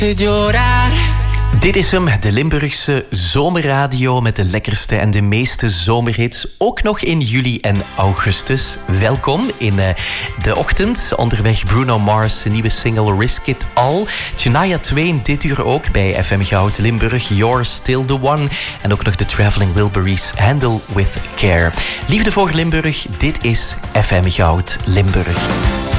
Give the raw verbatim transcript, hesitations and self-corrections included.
Dit is hem, de Limburgse zomerradio met de lekkerste en de meeste zomerhits. Ook nog in juli en augustus. Welkom in uh, de ochtend. Onderweg Bruno Mars, nieuwe single Risk It All. Shania Twain dit uur ook bij F M Goud Limburg. You're Still the One. En ook nog de Traveling Wilburys, Handle with Care. Liefde voor Limburg, dit is F M Goud Limburg.